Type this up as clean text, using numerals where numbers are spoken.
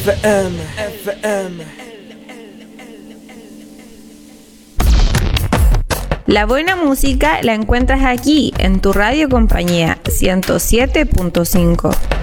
FM, FM. La buena música la encuentras aquí, en tu radio compañía 107.5.